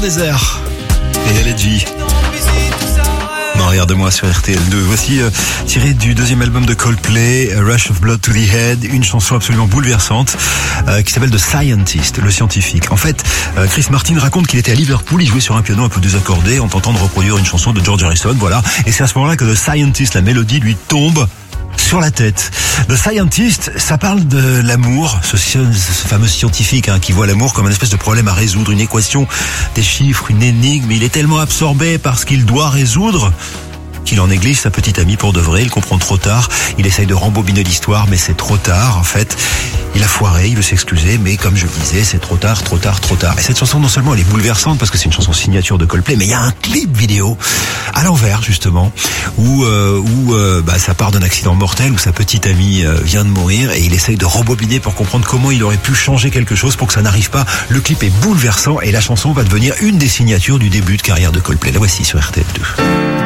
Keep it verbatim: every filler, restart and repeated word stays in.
désert. Et elle est G. Non, regarde-moi sur R T L deux. Voici euh, tiré du deuxième album de Coldplay, Rush of Blood to the Head, une chanson absolument bouleversante euh, qui s'appelle The Scientist, le scientifique. En fait, euh, Chris Martin raconte qu'il était à Liverpool, il jouait sur un piano un peu désaccordé en tentant de reproduire une chanson de George Harrison, voilà. Et c'est à ce moment-là que The Scientist, la mélodie, lui tombe sur la tête. The Scientist, ça parle de l'amour, ce, ce fameux scientifique hein, qui voit l'amour comme une espèce de problème à résoudre, une équation, des chiffres, une énigme. Il est tellement absorbé par ce qu'il doit résoudre qu'il en néglige sa petite amie pour de vrai. Il comprend trop tard, il essaye de rembobiner l'histoire, mais c'est trop tard en fait. Il a foiré, il veut s'excuser, mais comme je le disais, c'est trop tard, trop tard, trop tard. Et cette chanson, non seulement elle est bouleversante parce que c'est une chanson signature de Coldplay, mais il y a un clip vidéo à l'envers justement où euh, où euh, bah, ça part d'un accident mortel où sa petite amie euh, vient de mourir et il essaye de rembobiner pour comprendre comment il aurait pu changer quelque chose pour que ça n'arrive pas. Le clip est bouleversant et la chanson va devenir une des signatures du début de carrière de Coldplay. La voici sur R T L deux.